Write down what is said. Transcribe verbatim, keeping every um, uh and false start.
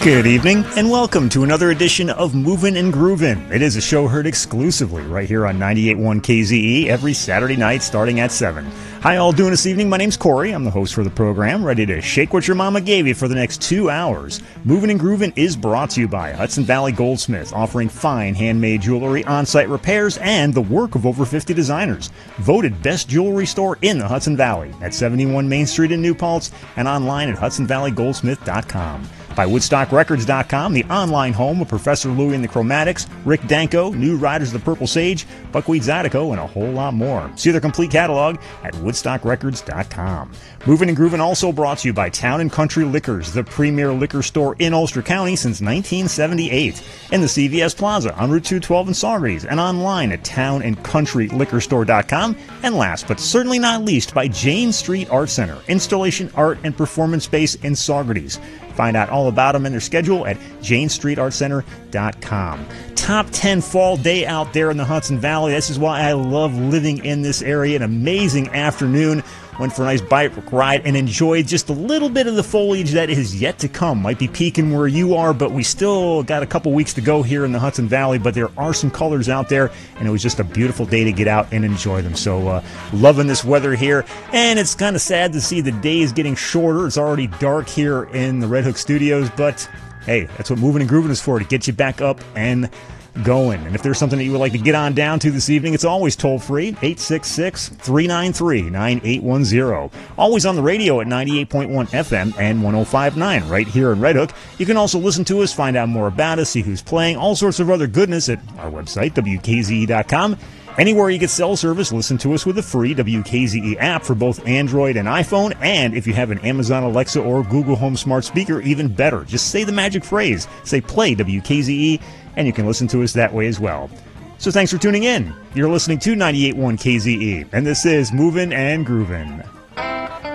Good evening, and welcome to another edition of Movin' and Groovin'. It is a show heard exclusively right here on ninety-eight point one K Z E every Saturday night starting at seven. How y'all doing this evening? My name's Corey. I'm the host for the program, ready to shake what your mama gave you for the next two hours. Movin' and Groovin' is brought to you by Hudson Valley Goldsmith, offering fine handmade jewelry, on-site repairs, and the work of over fifty designers. Voted best jewelry store in the Hudson Valley at seventy-one Main Street in New Paltz and online at hudson valley goldsmith dot com. By woodstock records dot com, the online home of Professor Louie and the Chromatics, Rick Danko, New Riders of the Purple Sage, Buckwheat Zydeco, and a whole lot more. See their complete catalog at woodstock records dot com. Movin' and Groovin' also brought to you by Town and Country Liquors, the premier liquor store in Ulster County since nineteen seventy-eight. In the C V S Plaza on Route two twelve in Saugerties, and online at town and country liquor store dot com. And last but certainly not least, by Jane Street Art Center, installation art and performance space in Saugerties. Find out all about them and their schedule at jane street art center dot com. Top ten fall day out there in the Hudson Valley. This is why I love living in this area. An amazing afternoon. Went for a nice bike ride and enjoyed just a little bit of the foliage that is yet to come. Might be peaking where you are, but we still got a couple weeks to go here in the Hudson Valley. But there are some colors out there, and it was just a beautiful day to get out and enjoy them. So uh, loving this weather here. And it's kind of sad to see the days getting shorter. It's already dark here in the Red Hook Studios, but hey, that's what Moving and Grooving is for, to get you back up and going. And if there's something that you would like to get on down to this evening, it's always toll free, eight six six, three nine three, nine eight one zero. Always on the radio at ninety-eight point one F M and one oh five point nine right here in Red Hook. You can also listen to us, find out more about us, see who's playing, all sorts of other goodness at our website, W K Z E dot com. Anywhere you get cell service, listen to us with a free W K Z E app for both Android and iPhone. And if you have an Amazon Alexa or Google Home smart speaker, even better. Just say the magic phrase. Say play W K Z E, and you can listen to us that way as well. So thanks for tuning in. You're listening to ninety-eight point one K Z E, and this is Movin' and Groovin'.